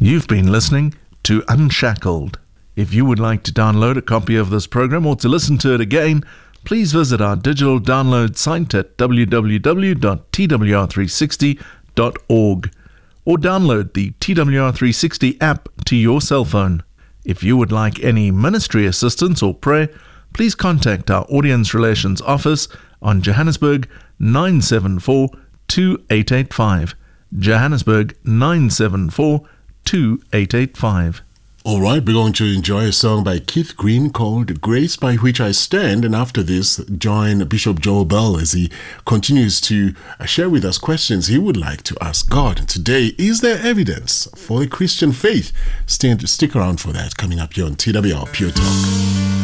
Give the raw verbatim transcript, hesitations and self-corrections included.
You've been listening to Unshackled. If you would like to download a copy of this program or to listen to it again, please visit our digital download site at w w w dot t w r three sixty dot org or download the T W R three sixty app to your cell phone. If you would like any ministry assistance or prayer, please contact our Audience Relations Office on Johannesburg nine seven four, two eight eight five. Johannesburg nine seven four, two eight eight five. All right, we're going to enjoy a song by Keith Green called Grace by Which I Stand. And after this, join Bishop Joel Bell as he continues to share with us questions he would like to ask God. Today, is there evidence for the Christian faith? Stay, stick around for that coming up here on T W R Pure Talk.